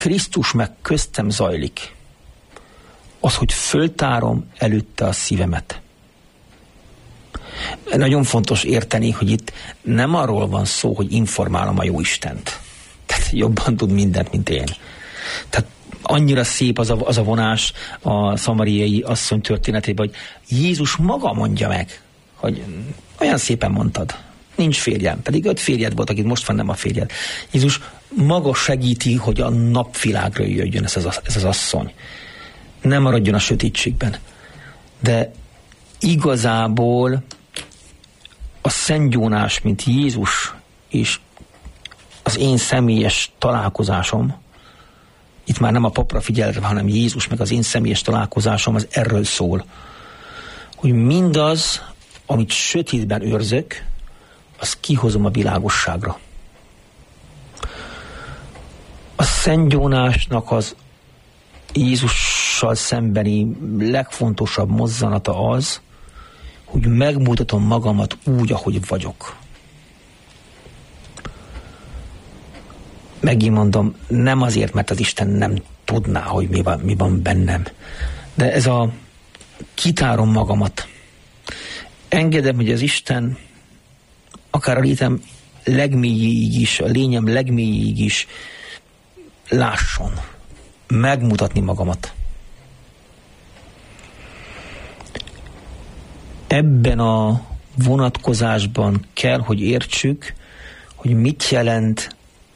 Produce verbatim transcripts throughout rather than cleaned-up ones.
Krisztus meg köztem zajlik, az, hogy föltárom előtte a szívemet. Nagyon fontos érteni, hogy itt nem arról van szó, hogy informálom a Jóistent. Tehát jobban tud mindent, mint én. Tehát annyira szép az a, az a vonás a szamariai asszony történetében, hogy Jézus maga mondja meg, hogy olyan szépen mondtad, nincs férjem, pedig öt férjed volt, akit most van nem a férjed. Jézus maga segíti, hogy a napvilágra jöjjön ez az, ez az asszony. Nem maradjon a sötétségben. De igazából a Szent Jónás, mint Jézus és az én személyes találkozásom, itt már nem a papra figyelve, hanem Jézus meg az én személyes találkozásom, az erről szól, hogy mindaz, amit sötétben őrzök, azt kihozom a világosságra. A Szent Jónásnak az Jézussal szembeni legfontosabb mozzanata az, hogy megmutatom magamat úgy, ahogy vagyok. Megint mondom, nem azért, mert az Isten nem tudná, hogy mi van, mi van bennem. De ez a kitárom magamat. Engedem, hogy az Isten akár a létem legmélyéig is, a lényem legmélyéig is lásson. Megmutatni magamat. Ebben a vonatkozásban kell, hogy értsük, hogy mit jelent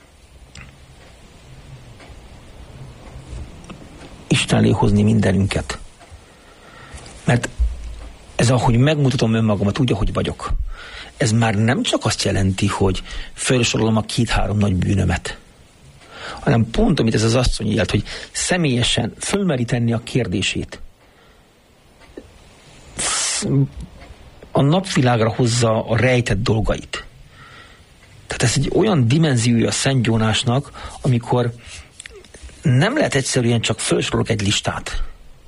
Isten elé hozni mindenünket. Mert ez, ahogy megmutatom önmagamat úgy, ahogy vagyok, ez már nem csak azt jelenti, hogy felsorolom a két-három nagy bűnömet, hanem pont, amit ez az asszony élt, hogy személyesen fölmeri tenni a kérdését. A napvilágra hozza a rejtett dolgait. Tehát ez egy olyan dimenziója a Szent Jónásnak, amikor nem lehet egyszerűen csak felsorolok egy listát.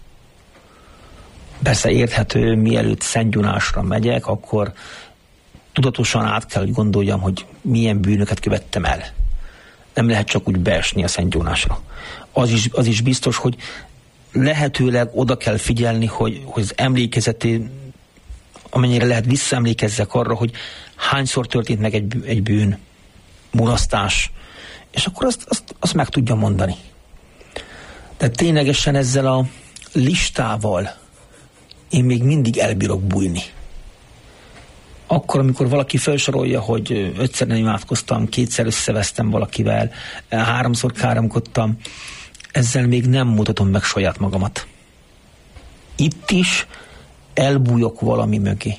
Persze érthető, mielőtt Szent Jónásra megyek, akkor tudatosan át kell, hogy gondoljam, hogy milyen bűnöket követtem el. Nem lehet csak úgy beesni a Szent Jónásra. Az is, az is biztos, hogy lehetőleg oda kell figyelni, hogy, hogy az emlékezetén, amennyire lehet visszaemlékezzek arra, hogy hányszor történt meg egy, egy bűn, mulasztás, és akkor azt, azt, azt meg tudja mondani. De ténylegesen ezzel a listával én még mindig elbírok bújni. Akkor, amikor valaki felsorolja, hogy ötszer nem imádkoztam, kétszer összevesztem valakivel, háromszor káromkodtam, ezzel még nem mutatom meg saját magamat. Itt is elbújok valami mögé.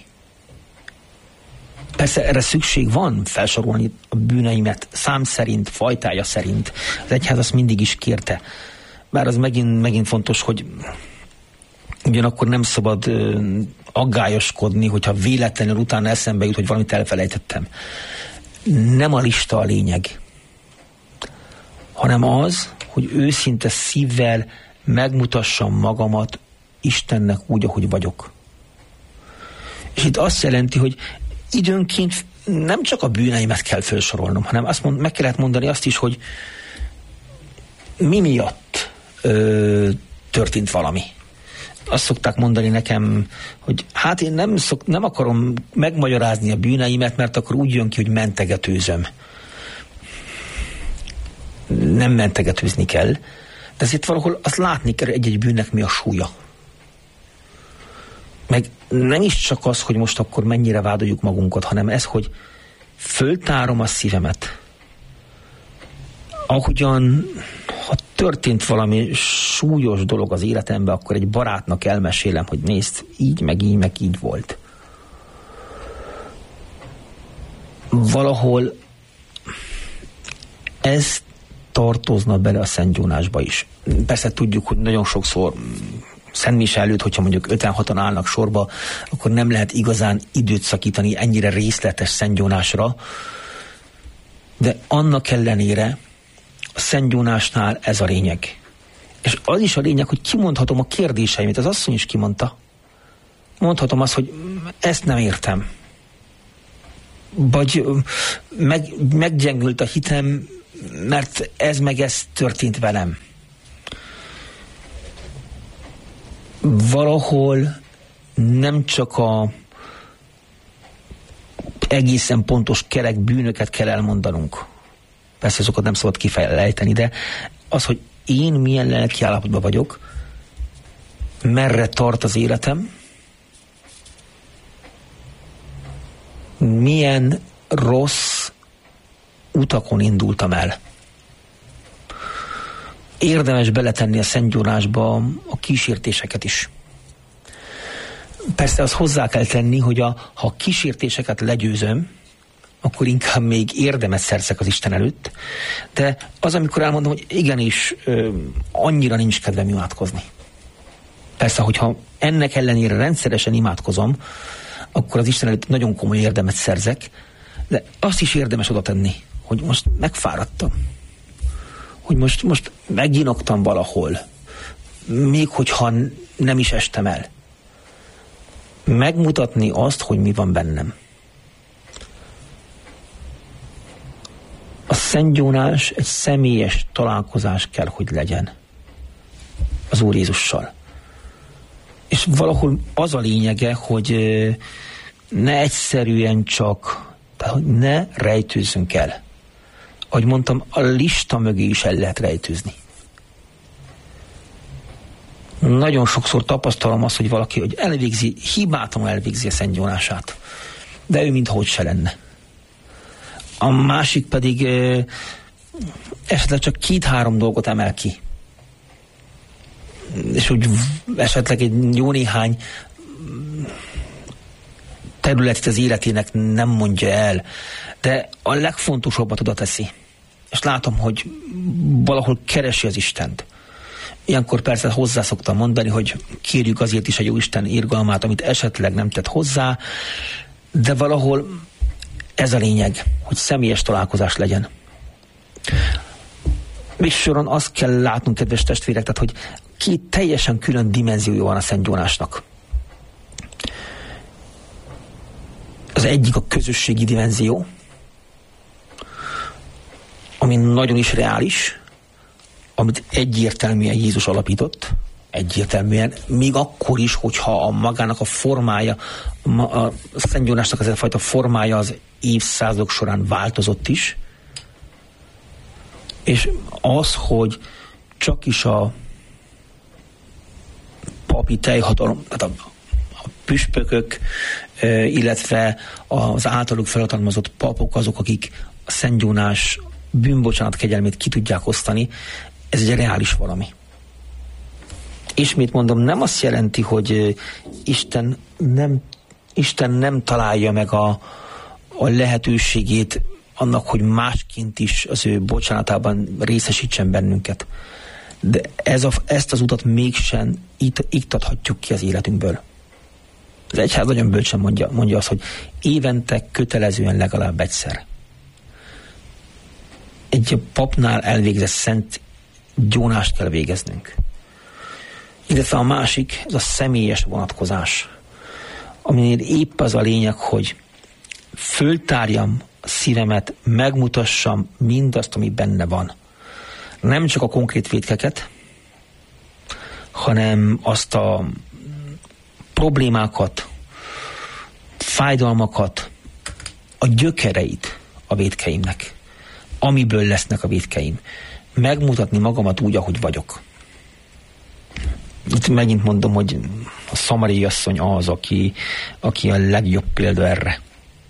Persze erre szükség van felsorolni a bűneimet szám szerint, fajtája szerint. Az egyház azt mindig is kérte. Bár az megint, megint fontos, hogy ugyanakkor nem szabad ö, aggályoskodni, hogyha véletlenül utána eszembe jut, hogy valamit elfelejtettem. Nem a lista a lényeg, hanem az, hogy őszinte szívvel megmutassam magamat Istennek úgy, ahogy vagyok. És itt azt jelenti, hogy időnként nem csak a bűneimet kell felsorolnom, hanem azt mond, meg kellett mondani azt is, hogy mi miatt ö, történt valami. Azt szokták mondani nekem, hogy hát én nem, szok, nem akarom megmagyarázni a bűneimet, mert akkor úgy jön ki, hogy mentegetőzöm. Nem mentegetőzni kell, de azért valahol azt látni kell, egy-egy bűnnek mi a súlya. Meg nem is csak az, hogy most akkor mennyire vádoljuk magunkat, hanem ez, hogy föltárom a szívemet. Ahogyan, ha történt valami súlyos dolog az életemben, akkor egy barátnak elmesélem, hogy nézd, így, meg így, meg így volt. Valahol ez tartozna bele a Szent Jónásba is. Persze tudjuk, hogy nagyon sokszor Szent Mise előtt, hogyha mondjuk öten-hatan állnak sorba, akkor nem lehet igazán időt szakítani ennyire részletes Szent Jónásra, de annak ellenére a Szent Jónásnál ez a lényeg. És az is a lényeg, hogy kimondhatom a kérdéseimet. Az asszony is kimondta. Mondhatom azt, hogy ezt nem értem. Vagy meg, meggyengült a hitem, mert ez meg ez történt velem. Valahol nem csak a egészen pontos kerek bűnöket kell elmondanunk. Persze azokat nem szabad kifejlejteni, de az, hogy én milyen lelki állapotban vagyok, merre tart az életem, milyen rossz utakon indultam el. Érdemes beletenni a szentgyónásba a kísértéseket is. Persze azt hozzá kell tenni, hogy a, ha a kísértéseket legyőzöm, akkor inkább még érdemet szerzek az Isten előtt, de az, amikor elmondom, hogy igenis ö, annyira nincs kedvem imádkozni. Persze, hogyha ennek ellenére rendszeresen imádkozom, akkor az Isten előtt nagyon komoly érdemet szerzek, de azt is érdemes oda tenni, hogy most megfáradtam, hogy most, most megginogtam valahol, még hogyha nem is estem el. Megmutatni azt, hogy mi van bennem. A szentgyónás egy személyes találkozás kell, hogy legyen az Úr Jézussal. És valahol az a lényege, hogy ne egyszerűen csak, tehát hogy ne rejtőzzünk el. Ahogy mondtam, a lista mögé is el lehet rejtőzni. Nagyon sokszor tapasztalom azt, hogy valaki hogy elvégzi, hibátlanul elvégzi a szentgyónását, de ő minthogy se lenne. A másik pedig ö, esetleg csak két-három dolgot emel ki. És úgy esetleg egy jó néhány területet az életének nem mondja el, de a legfontosabbat oda teszi. És látom, hogy valahol keresi az Istent. Ilyenkor persze hozzá szoktam mondani, hogy kérjük azért is a Jóisten irgalmát, amit esetleg nem tett hozzá, de valahol ez a lényeg, hogy személyes találkozás legyen. Végső soron azt kell látnunk, kedves testvérek, tehát, hogy két teljesen külön dimenziója van a szentgyónásnak. Az egyik a közösségi dimenzió, ami nagyon is reális, amit egyértelműen Jézus alapított, egyértelműen, még akkor is, hogyha a magának a formája, a szentgyónásnak az a fajta formája az évszázadok során változott is, és az, hogy csak is a papi teljhatalom, tehát a, a püspökök, illetve az általuk felhatalmazott papok azok, akik a szentgyónás bűnbocsánat kegyelmét ki tudják osztani, ez egy reális valami. Ismét mondom, nem azt jelenti, hogy Isten nem, Isten nem találja meg a, a lehetőségét annak, hogy másként is az ő bocsánatában részesítsen bennünket. De ez a, ezt az utat mégsem itt, iktathatjuk ki az életünkből. Az egyház nagyon bölcsen mondja, mondja azt, hogy évente kötelezően legalább egyszer. Egy papnál elvégzett szent gyónást kell végeznünk. Illetve a másik, ez a személyes vonatkozás, aminél épp az a lényeg, hogy föltárjam a szívemet, megmutassam mindazt, ami benne van. Nem csak a konkrét vétkeket, hanem azt a problémákat, fájdalmakat, a gyökereit a vétkeimnek, amiből lesznek a vétkeim. Megmutatni magamat úgy, ahogy vagyok. Itt megint mondom, hogy a szamariai asszony az, aki, aki a legjobb példa erre.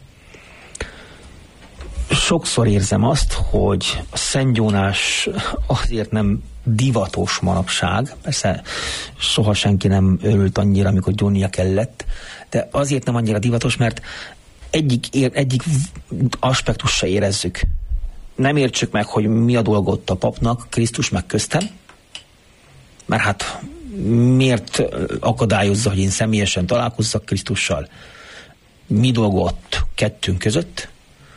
Sokszor érzem azt, hogy a szentgyónás azért nem divatos manapság, persze soha senki nem örült annyira, amikor gyónnia kellett, de azért nem annyira divatos, mert egyik, egyik aspektus se érezzük. Nem értsük meg, hogy mi a dolga ott a papnak, Krisztus meg köztem, mert hát miért akadályozza, hogy én személyesen találkozzak Krisztussal? Mi dolga ott kettőnk között?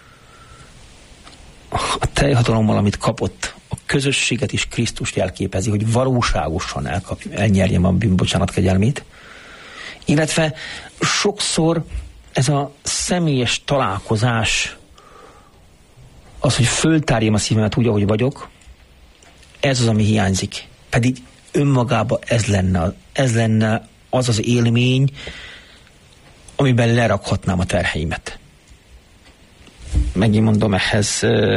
A teljhatalommal, amit kapott, a közösséget is Krisztust jelképezi, hogy valóságosan elkap, elnyerjem a bűnbocsánat kegyelmét. Illetve sokszor ez a személyes találkozás Az, hogy föltárjam a szívemet úgy, ahogy vagyok, ez az, ami hiányzik. Pedig önmagában ez lenne, ez lenne az az élmény, amiben lerakhatnám a terheimet. Megint mondom, ehhez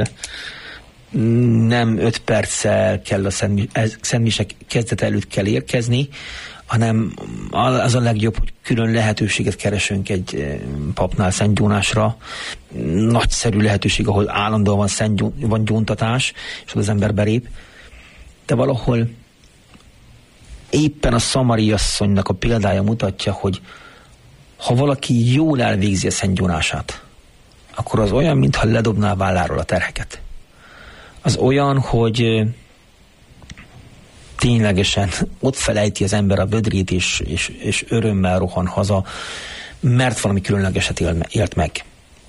nem öt perccel kell a szentmisek kezdete előtt kell érkezni, hanem az a legjobb, hogy külön lehetőséget keresünk egy papnál szentgyónásra. Nagyszerű lehetőség, ahol állandóan van, szent, van gyóntatás, és az ember belép. De valahol éppen a szamari asszonynak a példája mutatja, hogy ha valaki jól elvégzi a szentgyónását, akkor az olyan, mintha ledobná a válláról a terheket. Az olyan, hogy ténylegesen ott felejti az ember a bödrét, és, és, és örömmel rohan haza, mert valami különlegeset élt meg.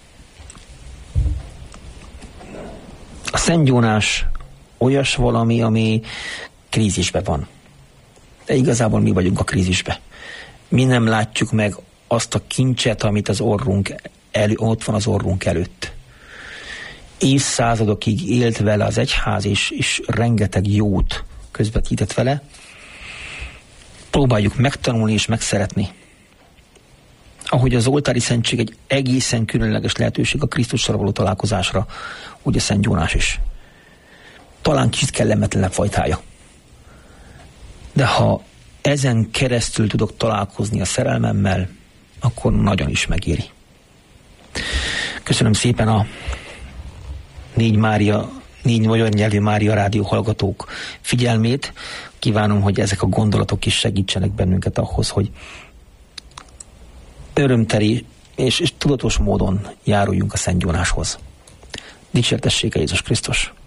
A szentgyónás olyas valami, ami krízisben van. De igazából mi vagyunk a krízisben. Mi nem látjuk meg azt a kincset, amit az orrunk elő, ott van az orrunk előtt. Évszázadokig élt vele az egyház, és, és rengeteg jót közvetített vele. Próbáljuk megtanulni és megszeretni. Ahogy az oltári szentség egy egészen különleges lehetőség a Krisztussal való találkozásra, úgy a szentgyónás is. Talán kicsit kellemetlenebb fajtája. De ha ezen keresztül tudok találkozni a szerelmemmel, akkor nagyon is megéri. Köszönöm szépen a négy Mária, négy magyar nyelvű Mária rádió hallgatók figyelmét. Kívánom, hogy ezek a gondolatok is segítsenek bennünket ahhoz, hogy örömteli és, és tudatos módon járuljunk a szentgyónáshoz. Dicsértessék a Jézus Krisztus!